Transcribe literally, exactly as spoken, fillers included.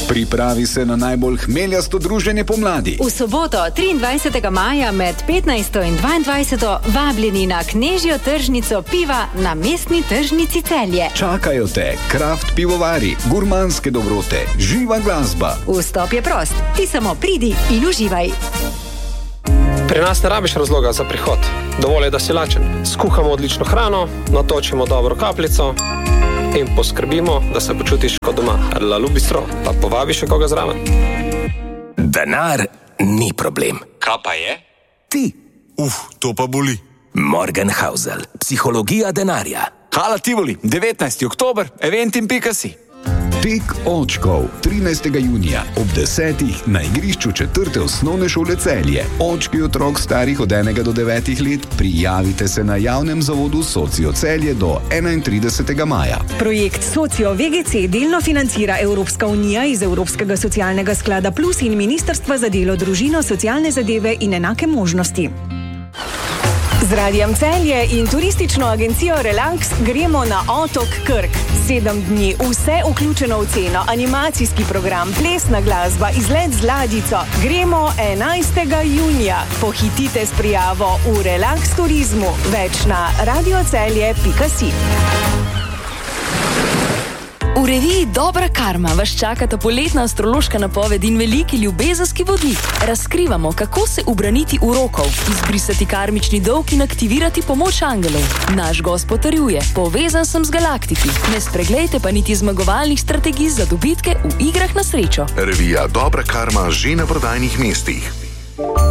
Pripravi se na najbolj hmeljasto druženje pomladi. V soboto, triindvajsetega maja med petnajsto in dvaindvajseto vabljeni na knežjo tržnico piva na mestni tržnici Celje. Čakajo te kraft pivovari, gurmanske dobrote, živa glasba. Vstop je prost, ti samo pridi in uživaj. Pri nas ne rabiš razloga za prihod. Dovolj je, da si lačen. Skuhamo odlično hrano, natočimo dobro kapljico in poskrbimo, da se počutiš kot doma. Lalu bistro, pa povabi še koga zraven. Denar ni problem. Kaj pa je? Ti. Uf, to pa boli. Morgenhausel, psihologija denarja. Hala Tivoli, devetnajsti oktober, eventim pika si. Tek očkov, trinajstega junija ob desetih na igrišču četrte osnovne šole Celje. Očki otrok starih od enega do devetih let, prijavite se na javnem zavodu Socio Celje do enaintridesetega maja. Projekt Socio V G C delno financira Evropska unija iz Evropskega socialnega sklada Plus in Ministrstva za delo, družino, socialne zadeve in enake možnosti. Z Radijem Celje in turistično agencijo Relax gremo na otok Krk. Sedem dni, vse vključeno v ceno, animacijski program, plesna glasba, izlet z ladjico. Gremo enajstega junija. Pohitite s prijavo v Relax turizmu. Več na radiocelje pika si. V reviji Dobra karma vas čakata poletna astrološka napoved in veliki ljubezenski vodnik. Razkrivamo, kako se ubraniti urokov, izbrisati karmični dolg in aktivirati pomoč angelov. Naš gost potrjuje, povezan sem z galaktiki. Ne spreglejte pa niti zmagovalnih strategij za dobitke v igrah na srečo. Revija Dobra karma že na prodajnih mestih.